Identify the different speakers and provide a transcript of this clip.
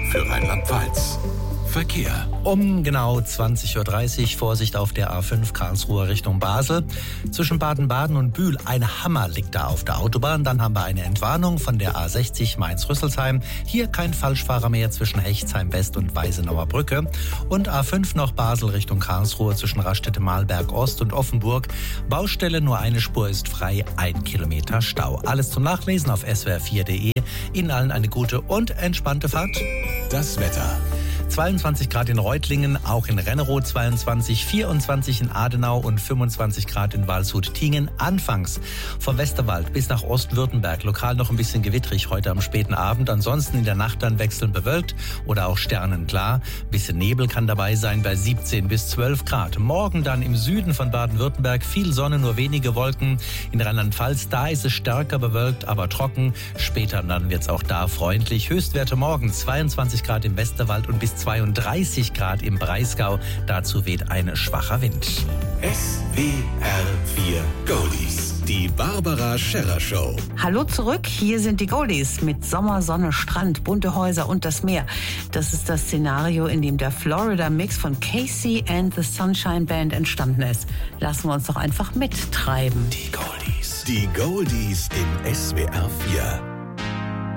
Speaker 1: für Rheinland-Pfalz. Verkehr.
Speaker 2: Um genau 20.30 Uhr Vorsicht auf der A5 Karlsruhe Richtung Basel. Zwischen Baden-Baden und Bühl ein Hammer liegt da auf der Autobahn. Dann haben wir eine Entwarnung von der A60 Mainz-Rüsselsheim. Hier kein Falschfahrer mehr zwischen Hechtsheim West und Weisenauer Brücke. Und A5 noch Basel Richtung Karlsruhe zwischen Raststätte-Malberg Ost und Offenburg. Baustelle, nur eine Spur ist frei, 1 Kilometer Stau. Alles zum Nachlesen auf swr4.de. Ihnen allen eine gute und entspannte Fahrt.
Speaker 1: Das Wetter.
Speaker 2: 22 Grad in Reutlingen, auch in Renneroth 22, 24 in Adenau und 25 Grad in Waldshut-Tiengen. Anfangs vom Westerwald bis nach Ostwürttemberg lokal noch ein bisschen gewittrig heute am späten Abend. Ansonsten in der Nacht dann wechselnd bewölkt oder auch sternenklar. Ein bisschen Nebel kann dabei sein bei 17 bis 12 Grad. Morgen dann im Süden von Baden-Württemberg viel Sonne, nur wenige Wolken. In Rheinland-Pfalz, da ist es stärker bewölkt, aber trocken. Später dann wird es auch da freundlich. Höchstwerte morgen 22 Grad im Westerwald und bis 32 Grad im Breisgau. Dazu weht ein schwacher Wind.
Speaker 1: SWR 4 Goldies. Die Barbara Scherrer Show.
Speaker 3: Hallo zurück, hier sind die Goldies mit Sommer, Sonne, Strand, bunte Häuser und das Meer. Das ist das Szenario, in dem der Florida-Mix von Casey and the Sunshine Band entstanden ist. Lassen wir uns doch einfach mittreiben.
Speaker 1: Die Goldies. Die Goldies in SWR 4.